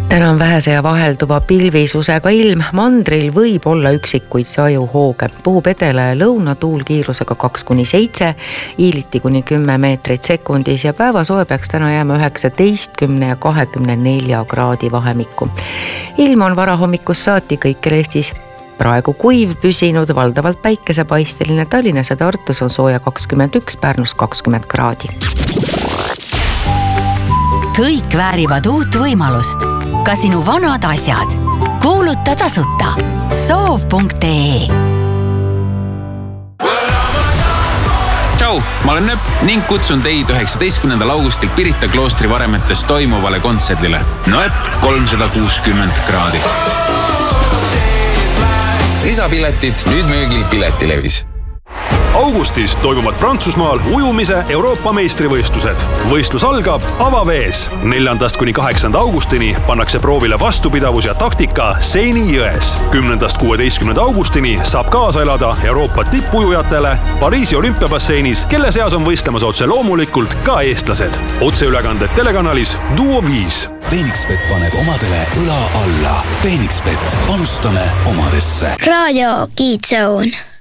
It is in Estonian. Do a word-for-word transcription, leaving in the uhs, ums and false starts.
täna on vähese ja vahelduva pilvisusega ilm. Mandril võib olla üksikuid sajuhooge. Puhub edela ja lõunatuul kiirusega kaks kuni seitse, iiliti kuni kümme meetrit sekundis ja päevasoe peaks täna jääma üheksateistkümne ja kahekümne nelja kraadi vahemikku. Ilm on varahommikus saati kõikjal Eestis praegu kuiv püsinud, valdavalt päikesepaisteline. Tallinnas ja Tartus on sooja kakskümmend üks, Pärnus kakskümmend kraadi. Kõik väärivad uut võimalust. Ka sinu vanad asjad. Kuuluta tasuta. soov punkt ee. Tšau, ma olen Nööp ning kutsun teid üheksateistkümnendal augustil Pirita kloostri varemetes toimuvale kontserdile. Nööp kolmsada kuuskümmend kraadi. Lisapiletid nüüd müügil Piletilevis. Augustis toimuvad Prantsusmaal ujumise Euroopa meistrivõistlused. Võistlus algab avavees. neljandast kuni kaheksanda augustini pannakse proovile vastupidavus ja taktika Seini jões. kümnendast kuueteistkümnenda augustini saab kaasa elada Euroopa tippujujatele Pariisi olümpiabasseinis, kelle seas on võistlemas otse loomulikult ka eestlased. Otseülekanded telekanalis Duo viis. Phoenixbet paneb omadele õla alla. Phoenixbet, panustame omadesse. Raadio Kids Zone.